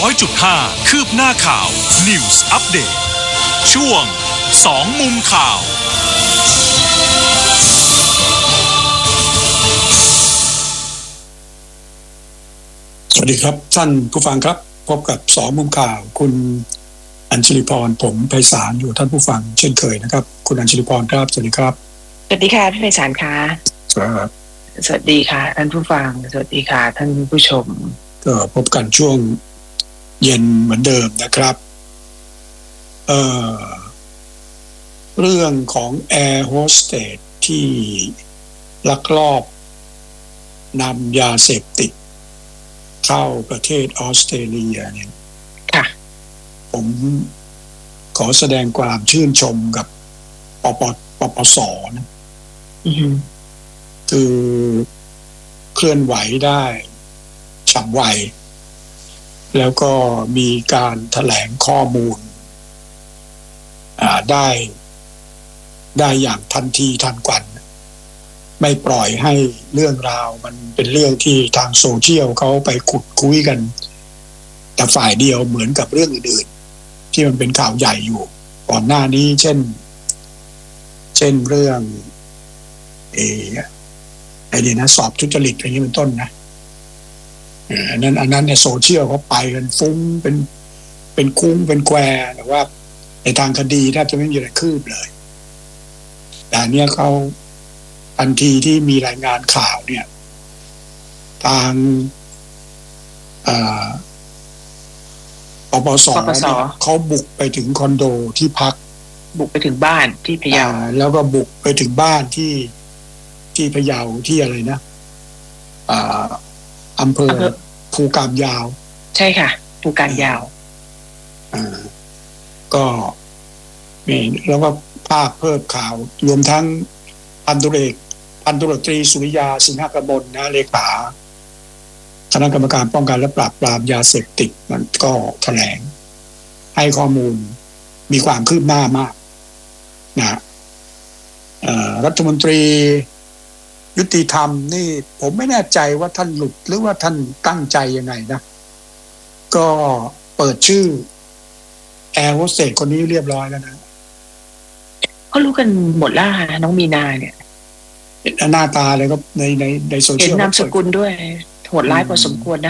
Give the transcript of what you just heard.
100.5 คืบหน้าข่าว News Update ช่วง2มุมข่าวสวัสดีครับท่านผู้ฟังครับพบกับ2มุมข่าวคุณอัญชลีพรผมไพศาลอยู่ท่านผู้ฟังเช่นเคยนะครับคุณอัญชลีพรครับสวัสดีครับสวัสดีค่ะพี่ไพศาลค่ะครับสวัสดีค่ะท่านผู้ฟังสวัสดีค่ะท่านผู้ชมก็พบกันช่วงเย็นเหมือนเดิมนะครับเรื่องของแอร์โฮสเตสที่ลักลอบนำยาเสพติดเข้าประเทศออสเตรเลียเนี่ยค่ะผมขอแสดงความชื่นชมกับปปสนะคือเคลื่อนไหวได้ฉับไวแล้วก็มีการแถลงข้อมูลได้อย่างทันทีทันควันไม่ปล่อยให้เรื่องราวมันเป็นเรื่องที่ทางโซเชียลเขาไปขุดคุยกันแต่ฝ่ายเดียวเหมือนกับเรื่องอื่นๆที่มันเป็นข่าวใหญ่อยู่ก่อนหน้านี้เช่นเรื่องไอ้นี่นะสอบทุจริตอะไรนี้เป็นต้นนะอันนั้นเนี่ยโซเชียลเขาไปกันฟุ้งเป็นคุ้งเป็นแควแต่ว่าในทางคดีแทบจะไม่มีอะไรคืบเลยแต่เนี่ยเขาทันทีที่มีรายงานข่าวเนี่ยทางปปสเขาบุกไปถึงคอนโดที่พักบุกไปถึงบ้านที่พะเยาแล้วก็บุกไปถึงบ้านที่พะเยาที่อะไรนะอำเภอภูกามยาวใช่ค่ะภูกามยาวก็มีแล้วก็ภาพเพิ่มข่าวรวมทั้งพันตุรตรีสุริยาสิงหกมลนะเลขาคณะกรรมการป้องกันและปราบปรามยาเสพติดมันก็แถลงให้ข้อมูลมีความคืบหน้ามากนะรัฐมนตรียุติธรรมนี่ผมไม่แน่ใจว่าท่านหลุดหรือว่าท่านตั้งใจยังไงนะก็เปิดชื่อแอร์โฮสเตสคนนี้เรียบร้อยแล้วนะก็รู้กันหมดแล้วค่ะน้องมีนาเนี่ยหน้าตาเลยก็ในโซเชียลเห็นนามสกุลด้วยโหดร้ายพอสมควรนะ